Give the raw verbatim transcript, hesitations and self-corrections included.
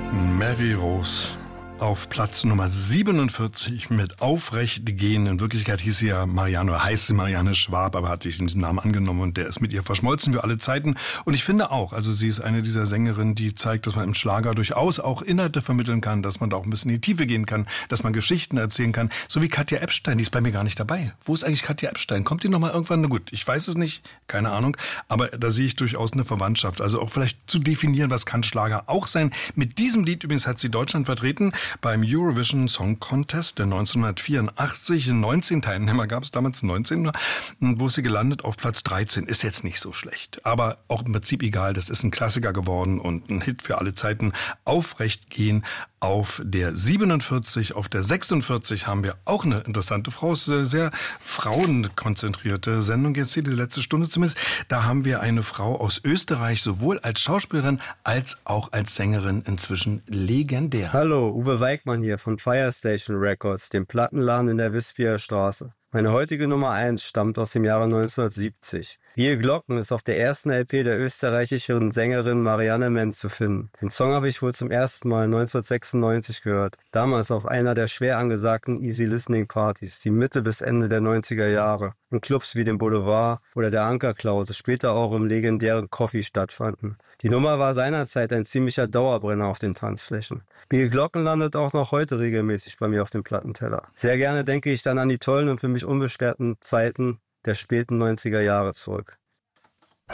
Mary Rose auf Platz Nummer siebenundvierzig mit Aufrecht gehen. In Wirklichkeit hieß sie ja Marianne, heißt sie Marianne Schwab, aber hat sich diesen Namen angenommen und der ist mit ihr verschmolzen für alle Zeiten. Und ich finde auch, also sie ist eine dieser Sängerinnen, die zeigt, dass man im Schlager durchaus auch Inhalte vermitteln kann, dass man da auch ein bisschen in die Tiefe gehen kann, dass man Geschichten erzählen kann. So wie Katja Ebstein, die ist bei mir gar nicht dabei. Wo ist eigentlich Katja Ebstein? Kommt die nochmal irgendwann? Na gut, ich weiß es nicht, keine Ahnung, aber da sehe ich durchaus eine Verwandtschaft. Also auch vielleicht zu definieren, was kann Schlager auch sein. Mit diesem Lied übrigens hat sie Deutschland vertreten beim Eurovision Song Contest der neunzehnhundertvierundachtzig. neunzehn Teilnehmer gab es damals, neunzehn nur. Wo ist sie gelandet? Auf Platz dreizehn. Ist jetzt nicht so schlecht. Aber auch im Prinzip egal. Das ist ein Klassiker geworden und ein Hit für alle Zeiten. Aufrecht gehen auf der siebenundvierzig. Auf der sechsundvierzig haben wir auch eine interessante Frau. Sehr, sehr frauenkonzentrierte Sendung jetzt hier, die letzte Stunde zumindest. Da haben wir eine Frau aus Österreich, sowohl als Schauspielerin als auch als Sängerin, inzwischen legendär. Hallo, Uwe Weigmann hier von Firestation Records, dem Plattenladen in der Wispia Straße. Meine heutige Nummer eins stammt aus dem Jahre neunzehnhundertsiebzig. Wir Glocken ist auf der ersten L P der österreichischen Sängerin Marianne Menz zu finden. Den Song habe ich wohl zum ersten Mal neunzehnhundertsechsundneunzig gehört. Damals auf einer der schwer angesagten Easy Listening Partys, die Mitte bis Ende der neunziger Jahre in Clubs wie dem Boulevard oder der Ankerklause, später auch im legendären Coffee stattfanden. Die Nummer war seinerzeit ein ziemlicher Dauerbrenner auf den Tanzflächen. Wir Glocken landet auch noch heute regelmäßig bei mir auf dem Plattenteller. Sehr gerne denke ich dann an die tollen und für mich unbeschwerten Zeiten der späten neunziger Jahre zurück.